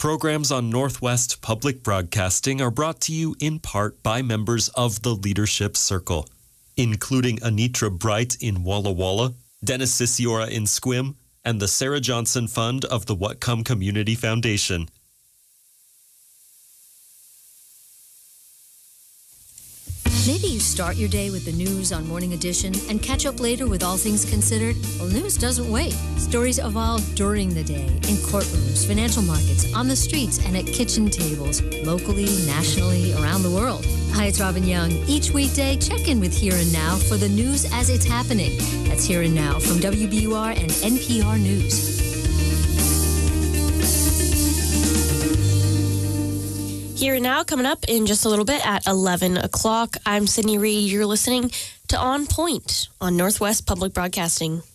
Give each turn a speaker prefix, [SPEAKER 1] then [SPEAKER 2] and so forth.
[SPEAKER 1] Programs on Northwest Public Broadcasting are brought to you in part by members of the Leadership Circle, including Anitra Bright in Walla Walla, Dennis Sisiora in Sequim, and the Sarah Johnson Fund of the Whatcom Community Foundation.
[SPEAKER 2] Maybe you start your day with the news on Morning Edition and catch up later with All Things Considered. Well, news doesn't wait. Stories evolve during the day in courtrooms, financial markets, on the streets, and at kitchen tables, locally, nationally, around the world. Hi, it's Robin Young. Each weekday, check in with Here and Now for the news as it's happening. That's Here and Now from WBUR and NPR News.
[SPEAKER 3] Here and Now coming up in just a little bit at 11 o'clock. I'm Sydney Reed. You're listening to On Point on Northwest Public Broadcasting.